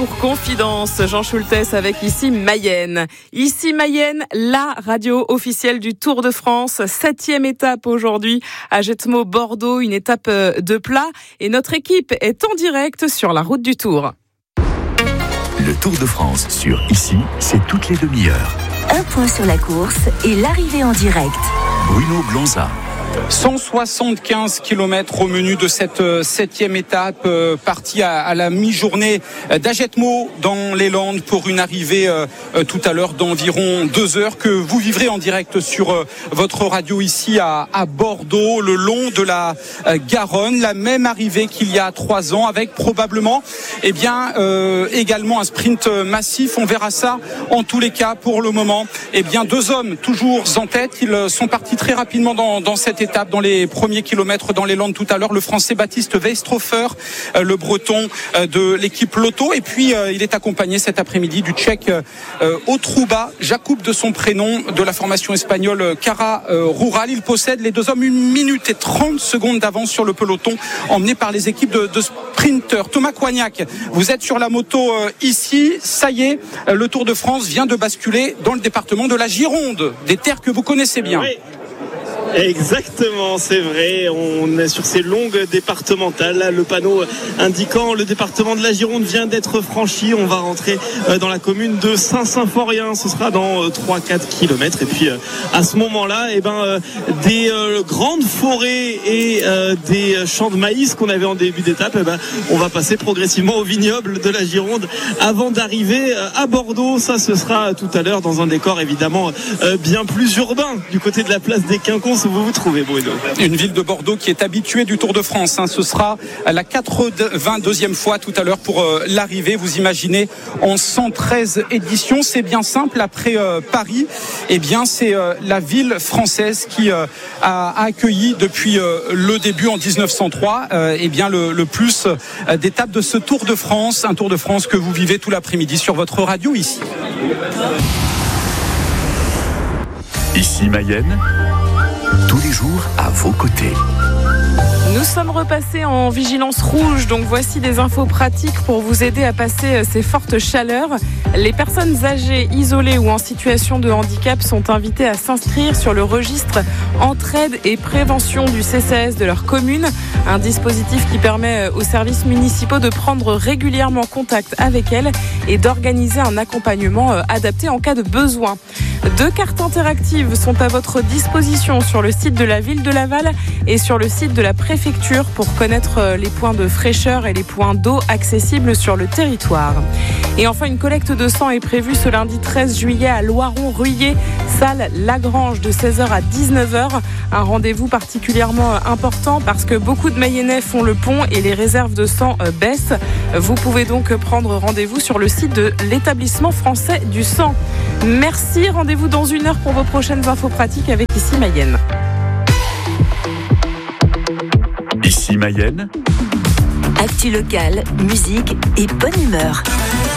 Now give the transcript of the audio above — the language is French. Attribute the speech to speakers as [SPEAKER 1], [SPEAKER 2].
[SPEAKER 1] pour Confidence. Jean Schultes avec Ici Mayenne. Ici Mayenne, la radio officielle du Tour de France. 7e étape aujourd'hui à Jetmo Bordeaux, une étape de plat. Et notre équipe est en direct sur la route du Tour.
[SPEAKER 2] Le Tour de France sur Ici, c'est toutes les demi-heures.
[SPEAKER 3] Un point sur la course et l'arrivée en direct.
[SPEAKER 2] Bruno Blanza.
[SPEAKER 4] 175 km au menu de cette 7e étape, partie à la mi-journée d'Ajetmo dans les Landes pour une arrivée tout à l'heure d'environ 2 heures que vous vivrez en direct sur votre radio ici à Bordeaux, le long de la Garonne. La même arrivée qu'il y a 3 ans avec probablement également un sprint massif. On verra ça en tous les cas. Pour le moment, 2 hommes toujours en tête. Ils sont partis très rapidement dans cette étape, dans les premiers kilomètres dans les Landes tout à l'heure. Le Français Baptiste Weistrofer, le Breton de l'équipe Lotto, et puis il est accompagné cet après-midi du Tchèque Otruba Jakub de son prénom, de la formation espagnole Cara Rural. Il possède, les 2 hommes, 1 minute et 30 secondes d'avance sur le peloton, emmené par les équipes de sprinteurs. Thomas Coignac, vous êtes sur la moto ici. Ça y est, le Tour de France vient de basculer dans le département de la Gironde, des terres que vous connaissez bien.
[SPEAKER 5] Oui. Exactement, c'est vrai, on est sur ces longues départementales. Là, le panneau indiquant le département de la Gironde vient d'être franchi. On va rentrer dans la commune de Saint-Symphorien. Ce sera dans 3-4 kilomètres. Et puis à ce moment-là, des grandes forêts et des champs de maïs qu'on avait en début d'étape, on va passer progressivement au vignoble de la Gironde avant d'arriver à Bordeaux. Ça, ce sera tout à l'heure dans un décor évidemment bien plus urbain du côté de la place des Quinconces où vous vous trouvez, Bruno.
[SPEAKER 4] Une ville de Bordeaux qui est habituée du Tour de France. Ce sera la 82e fois tout à l'heure pour l'arrivée. Vous imaginez, en 113 éditions. C'est bien simple. Après Paris, c'est la ville française qui a accueilli depuis le début en 1903 le plus d'étapes de ce Tour de France. Un Tour de France que vous vivez tout l'après-midi sur votre radio ici.
[SPEAKER 2] Ici Mayenne, tous les jours à vos côtés.
[SPEAKER 1] Nous sommes repassés en vigilance rouge, donc voici des infos pratiques pour vous aider à passer ces fortes chaleurs. Les personnes âgées, isolées ou en situation de handicap sont invitées à s'inscrire sur le registre Entraide et Prévention du CCAS de leur commune, un dispositif qui permet aux services municipaux de prendre régulièrement contact avec elles et d'organiser un accompagnement adapté en cas de besoin. 2 cartes interactives sont à votre disposition sur le site de la ville de Laval et sur le site de la préfecture pour connaître les points de fraîcheur et les points d'eau accessibles sur le territoire. Et enfin, une collecte de sang est prévue ce lundi 13 juillet à Loiron-Ruillé, salle Lagrange, de 16h à 19h. Un rendez-vous particulièrement important parce que beaucoup de Mayennais font le pont et les réserves de sang baissent. Vous pouvez donc prendre rendez-vous sur le site de l'établissement français du sang. Merci, rendez-vous dans 1 heure pour vos prochaines infos pratiques avec Ici Mayenne.
[SPEAKER 2] Ici Mayenne.
[SPEAKER 3] Actu locale, musique et bonne humeur.